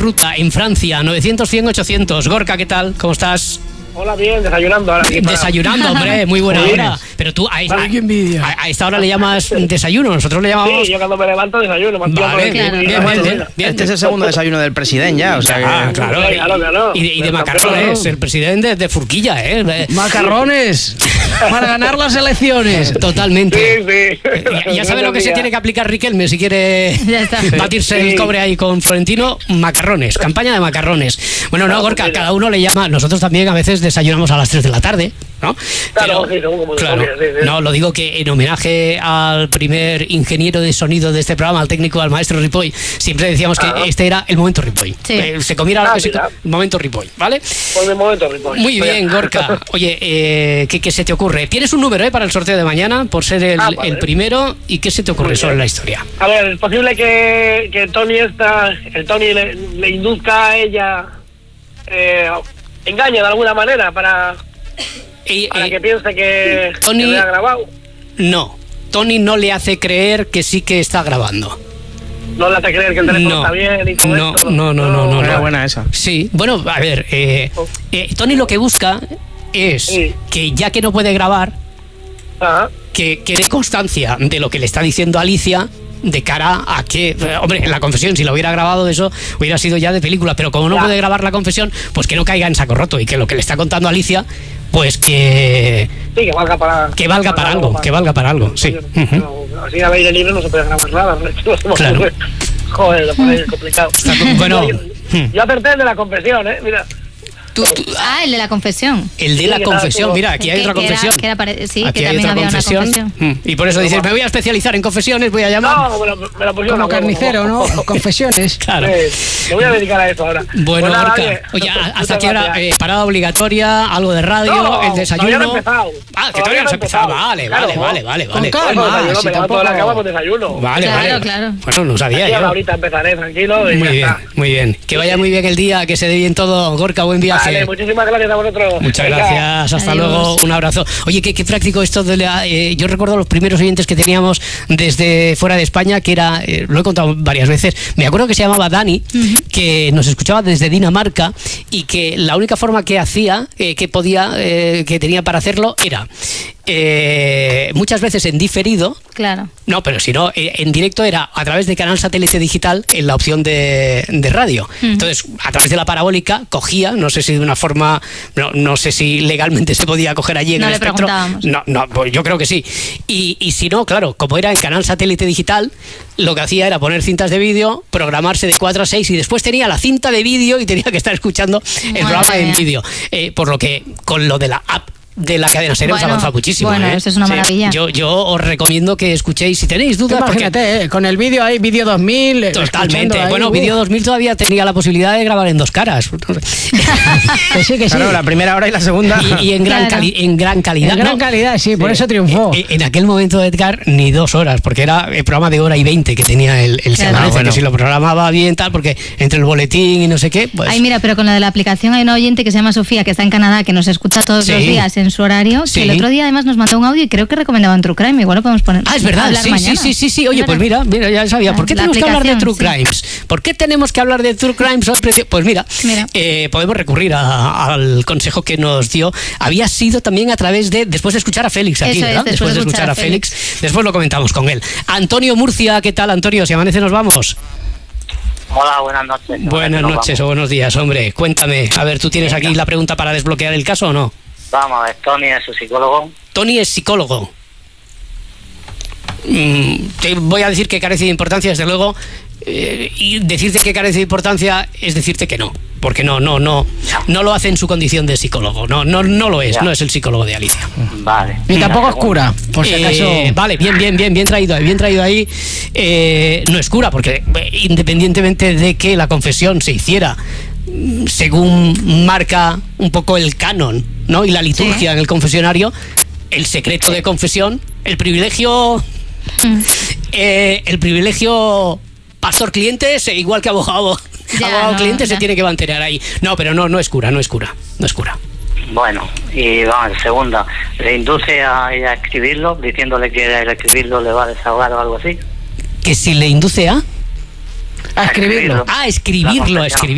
ruta en Francia, 900-100-800. Gorka, ¿qué tal? ¿Cómo estás? Hola, bien, desayunando ahora. Desayunando, hombre, muy buena hora. Pero tú a esta hora le llamas desayuno, nosotros le llamamos... Sí, yo cuando me levanto desayuno. Vale, bien. Este es el segundo desayuno del presidente ya, o sea que... Claro. Y de macarrones, el presidente de Furquilla, ¿eh? ¡Macarrones! Para ganar las elecciones. Totalmente. Sí. Ya sabe lo que se tiene que aplicar Riquelme si quiere batirse el cobre ahí con Florentino. Macarrones, campaña de macarrones. Bueno, no, Gorka, cada uno le llama... Nosotros también a veces desayunamos a las 3 de la tarde, ¿no? Claro, no, lo digo que en homenaje al primer ingeniero de sonido de este programa, al técnico, al maestro Ripoll, siempre decíamos que este era el momento Ripoll. Sí. Se comiera lo que se... El momento Ripoll, ¿vale? Pues el momento Ripoll. Muy bien, Gorka. Oye, ¿qué se te ocurre? ¿Tienes un número para el sorteo de mañana, por ser el primero? ¿Y qué se te ocurre sobre la historia? A ver, ¿es posible que el Tony le induzca a ella, engañe de alguna manera para que piense que Tony le ha grabado? No, Tony no le hace creer que sí que está grabando. No le hace creer que el teléfono está bien y todo esto. No. Era buena esa. Sí, bueno, a ver, Tony lo que busca es que ya que no puede grabar, que dé constancia de lo que le está diciendo Alicia, de cara a que, hombre, la confesión, si lo hubiera grabado, eso hubiera sido ya de película, pero como no puede grabar la confesión, pues que no caiga en saco roto, y que lo que le está contando Alicia, pues que valga para algo, sí. Así a aire libre no se puede grabar nada, ¿no? Claro. Joder, es complicado. Bueno, yo acerté el de la confesión, mira. El de la confesión. El de la confesión, mira, aquí hay otra confesión. Sí, aquí que hay también otra había confesión. una confesión. Y por eso dices, me voy a especializar en confesiones, voy a llamar. No, me lo pusieron como carnicero, ¿no? Confesiones. Claro. Me voy a dedicar a eso ahora. Bueno, Gorka, oye, ¿hasta qué hora? Parada obligatoria, algo de radio, el desayuno. Todavía no he empezado. Que todavía no has empezado. Vale. Con calma. Me levanto de la cama con desayuno. Vale. Claro. Bueno, no sabía yo. Ahorita empezaré tranquilo. Muy bien. Que vaya muy bien el día, que se dé bien todo. Gorka, buen viaje. Vale, muchísimas gracias a vosotros. Muchas gracias, hasta luego, un abrazo. Oye, qué práctico esto de yo recuerdo los primeros oyentes que teníamos desde fuera de España, que era, lo he contado varias veces, me acuerdo que se llamaba Dani, que nos escuchaba desde Dinamarca, y que la única forma que hacía, que tenía para hacerlo era muchas veces en diferido. Claro. No, pero si no, en directo era a través de canal satélite digital en la opción de radio. Entonces, a través de la parabólica cogía, no sé si de una forma, no sé si legalmente se podía coger allí en el espectro. No, pues yo creo que sí. Y si no, claro, como era en canal satélite digital, lo que hacía era poner cintas de vídeo, programarse de 4 a 6 y después tenía la cinta de vídeo y tenía que estar escuchando el programa en vídeo. Por lo que con lo de la app de la cadena SER hemos avanzado muchísimo. Bueno, eso es una maravilla. Yo os recomiendo que escuchéis, si tenéis dudas. Imagínate, con el vídeo ahí, Vídeo 2000. Totalmente. Bueno, Vídeo 2000 todavía tenía la posibilidad de grabar en 2 caras. Que sí. Claro, la primera hora y la segunda. Y en gran calidad. En gran calidad, sí, por eso triunfó. En aquel momento, Edgar, ni 2 horas, porque era el programa de 1:20 que tenía el Semanece, que si lo programaba bien, tal, porque entre el boletín y no sé qué. Pues... Ay, mira, pero con la de la aplicación hay una oyente que se llama Sofía, que está en Canadá, que nos escucha todos los días en su horario. Que el otro día además nos mandó un audio y creo que recomendaban True Crime. Igual lo podemos poner. Es verdad, sí. Oye, pues mira, ya sabía. ¿Por qué tenemos que hablar de True Crimes? ¿Por qué tenemos que hablar de True Crimes? Pues mira. Podemos recurrir al consejo que nos dio. Había sido también a través de, después de escuchar a Félix aquí, ¿verdad? Después de escuchar a Félix. Después lo comentamos con él. Antonio Murcia, ¿qué tal, Antonio? Si amanece nos vamos. Hola, buenas noches. Buenas noches o buenos días, hombre. Cuéntame. A ver, ¿tú tienes aquí la pregunta para desbloquear el caso o no? Vamos a ver, Tony es su psicólogo. Tony es psicólogo. Te voy a decir que carece de importancia, desde luego, y decirte que carece de importancia es decirte que no, porque no lo hace en su condición de psicólogo, no lo es, no es el psicólogo de Alicia. Vale. Y tampoco es cura, por si acaso. Vale, bien traído ahí. No es cura, porque independientemente de que la confesión se hiciera según marca un poco el canon, ¿no? Y la liturgia en el confesionario, el secreto de confesión, el privilegio pastor cliente, igual que abogado cliente, se tiene que mantener ahí. No, pero no es cura. Bueno, y vamos, segunda, le induce a ella a escribirlo, diciéndole que al escribirlo le va a desahogar o algo así. Que si le induce a escribirlo. A escribirlo.